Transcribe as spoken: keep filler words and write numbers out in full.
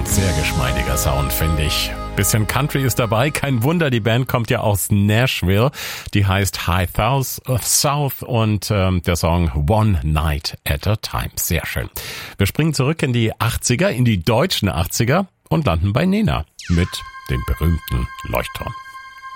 Sehr geschmeidiger Sound, finde ich. Bisschen Country ist dabei. Kein Wunder, die Band kommt ja aus Nashville. Die heißt High South und ähm, der Song One Night at a Time. Sehr schön. Wir springen zurück in die achtziger, in die deutschen achtziger und landen bei Nena mit dem berühmten Leuchtturm.